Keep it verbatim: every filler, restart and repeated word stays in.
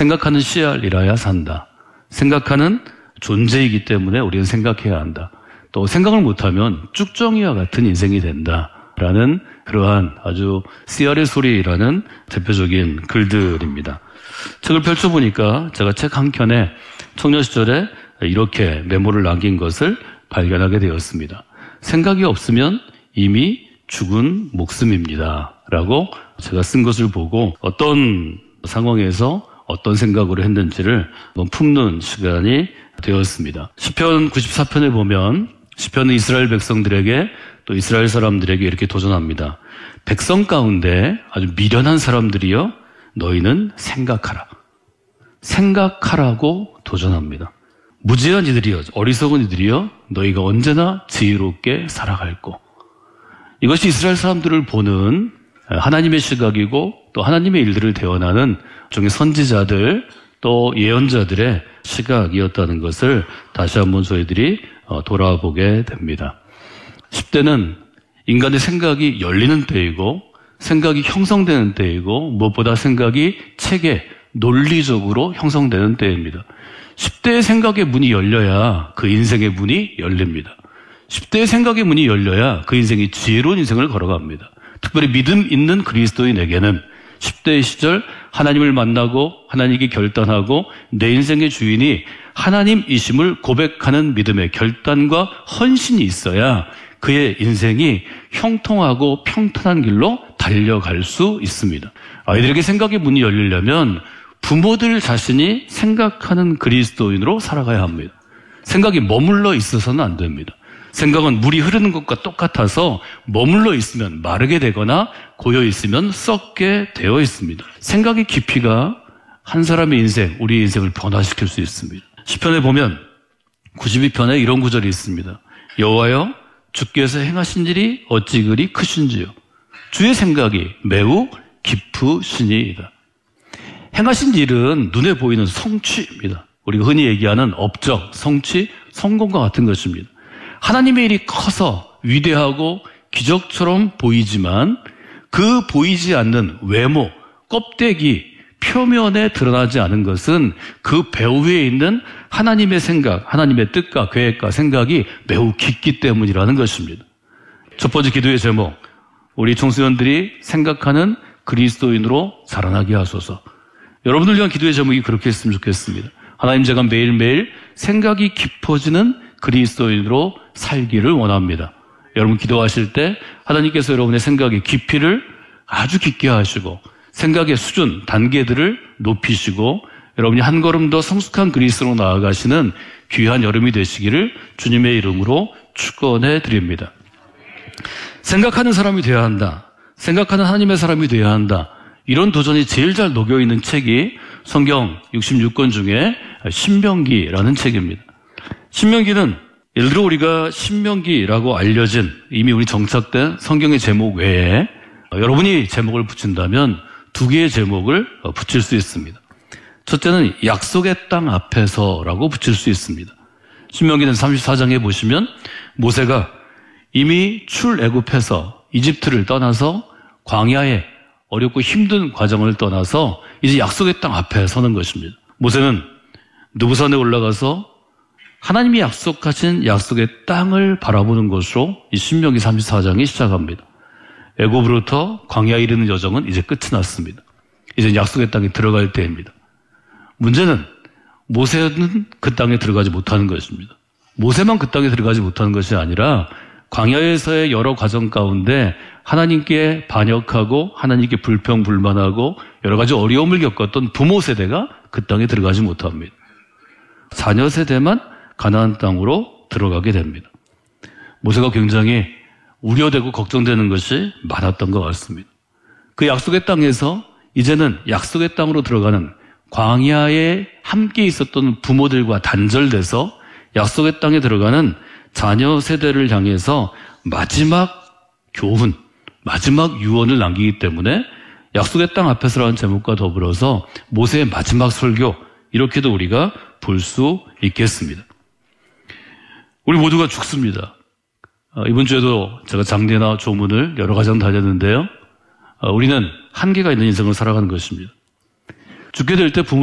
생각하는 씨알이라야 산다. 생각하는 존재이기 때문에 우리는 생각해야 한다. 또 생각을 못하면 쭉정이와 같은 인생이 된다라는 그러한 아주 씨알의 소리라는 대표적인 글들입니다. 책을 펼쳐보니까 제가 책 한 켠에 청년 시절에 이렇게 메모를 남긴 것을 발견하게 되었습니다. 생각이 없으면 이미 죽은 목숨입니다. 라고 제가 쓴 것을 보고 어떤 상황에서 어떤 생각으로 했는지를 한번 품는 시간이 되었습니다. 시편 구십사 편에 보면 시편은 이스라엘 백성들에게 또 이스라엘 사람들에게 이렇게 도전합니다. 백성 가운데 아주 미련한 사람들이여 너희는 생각하라. 생각하라고 도전합니다. 무지한 이들이여 어리석은 이들이여 너희가 언제나 지혜롭게 살아갈고. 이것이 이스라엘 사람들을 보는 하나님의 시각이고 또 하나님의 일들을 대언하는 종의 선지자들 또 예언자들의 시각이었다는 것을 다시 한번 저희들이 돌아보게 됩니다. 십 대는 인간의 생각이 열리는 때이고 생각이 형성되는 때이고 무엇보다 생각이 체계, 논리적으로 형성되는 때입니다. 십 대의 생각의 문이 열려야 그 인생의 문이 열립니다. 십 대의 생각의 문이 열려야 그 인생이 지혜로운 인생을 걸어갑니다. 특별히 믿음 있는 그리스도인에게는 십 대의 시절 하나님을 만나고 하나님께 결단하고 내 인생의 주인이 하나님이심을 고백하는 믿음의 결단과 헌신이 있어야 그의 인생이 형통하고 평탄한 길로 달려갈 수 있습니다. 아이들에게 생각의 문이 열리려면 부모들 자신이 생각하는 그리스도인으로 살아가야 합니다. 생각이 머물러 있어서는 안 됩니다. 생각은 물이 흐르는 것과 똑같아서 머물러 있으면 마르게 되거나 고여 있으면 썩게 되어 있습니다. 생각의 깊이가 한 사람의 인생, 우리의 인생을 변화시킬 수 있습니다. 시편에 보면 구십이 편에 이런 구절이 있습니다. 여호와여 주께서 행하신 일이 어찌 그리 크신지요. 주의 생각이 매우 깊으시니이다. 행하신 일은 눈에 보이는 성취입니다. 우리가 흔히 얘기하는 업적, 성취, 성공과 같은 것입니다. 하나님의 일이 커서 위대하고 기적처럼 보이지만 그 보이지 않는 외모, 껍데기, 표면에 드러나지 않은 것은 그 배후에 있는 하나님의 생각, 하나님의 뜻과 계획과 생각이 매우 깊기 때문이라는 것입니다. 첫 번째 기도의 제목, 우리 청소년들이 생각하는 그리스도인으로 자라나게 하소서. 여러분들 위한 기도의 제목이 그렇게 했으면 좋겠습니다. 하나님, 제가 매일매일 생각이 깊어지는 그리스도인으로 살기를 원합니다. 여러분 기도하실 때 하나님께서 여러분의 생각의 깊이를 아주 깊게 하시고 생각의 수준, 단계들을 높이시고 여러분이 한 걸음 더 성숙한 그리스도로 나아가시는 귀한 여름이 되시기를 주님의 이름으로 축원해 드립니다. 생각하는 사람이 되어야 한다. 생각하는 하나님의 사람이 되어야 한다. 이런 도전이 제일 잘 녹여있는 책이 성경 육십육 권 중에 신명기라는 책입니다. 신명기는 예를 들어 우리가 신명기라고 알려진 이미 우리 정착된 성경의 제목 외에 여러분이 제목을 붙인다면 두 개의 제목을 붙일 수 있습니다. 첫째는 약속의 땅 앞에서라고 붙일 수 있습니다. 신명기는 삼십사 장에 보시면 모세가 이미 출애굽해서 이집트를 떠나서 광야에 어렵고 힘든 과정을 떠나서 이제 약속의 땅 앞에 서는 것입니다. 모세는 느부산에 올라가서 하나님이 약속하신 약속의 땅을 바라보는 것으로 이 신명기 삼십사 장이 시작합니다. 애굽으로부터 광야에 이르는 여정은 이제 끝이 났습니다. 이제 약속의 땅에 들어갈 때입니다. 문제는 모세는 그 땅에 들어가지 못하는 것입니다. 모세만 그 땅에 들어가지 못하는 것이 아니라 광야에서의 여러 과정 가운데 하나님께 반역하고 하나님께 불평불만하고 여러 가지 어려움을 겪었던 부모 세대가 그 땅에 들어가지 못합니다. 자녀 세대만 가나안 땅으로 들어가게 됩니다. 모세가 굉장히 우려되고 걱정되는 것이 많았던 것 같습니다. 그 약속의 땅에서 이제는 약속의 땅으로 들어가는 광야에 함께 있었던 부모들과 단절돼서 약속의 땅에 들어가는 자녀 세대를 향해서 마지막 교훈, 마지막 유언을 남기기 때문에 약속의 땅 앞에서라는 제목과 더불어서 모세의 마지막 설교, 이렇게도 우리가 볼 수 있겠습니다. 우리 모두가 죽습니다. 이번 주에도 제가 장례나 조문을 여러 가정 다녔는데요. 우리는 한계가 있는 인생을 살아가는 것입니다. 죽게 될 때 부모